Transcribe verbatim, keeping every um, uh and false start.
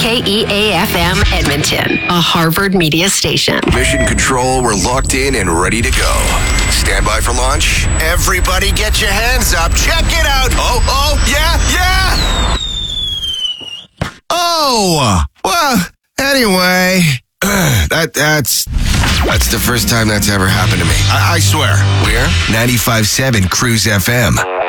K E A F M Edmonton, a Harvard media station. Mission Control, we're locked in and ready to go. Stand by for launch. Everybody get your hands up. Check it out. Oh, oh, yeah, yeah. Oh, well, anyway, that that's that's the first time that's ever happened to me. I, I swear. We're ninety-five point seven Cruise F M.